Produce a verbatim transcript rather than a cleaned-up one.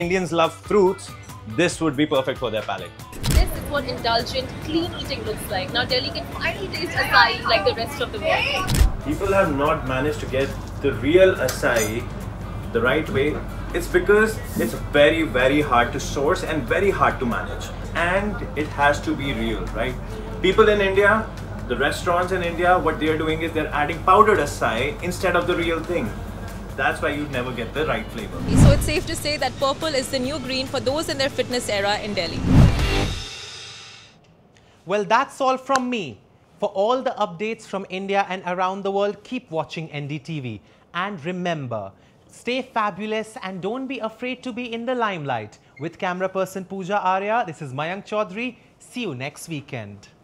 Indians love fruits, this would be perfect for their palate. This is what indulgent, clean eating looks like. Now Delhi can finally taste acai like the rest of the world. People have not managed to get the real acai the right way. It's because it's very very hard to source and very hard to manage, and it has to be real, right? People in India, the restaurants in India, what they're doing is they're adding powdered acai instead of the real thing. That's why you never get the right flavor. So it's safe to say that purple is the new green for those in their fitness era in Delhi. Well, that's all from me. For all the updates from India and around the world, keep watching N D T V. And remember, stay fabulous and don't be afraid to be in the limelight. With camera person Pooja Arya, this is Mayank Chaudhary. See you next weekend.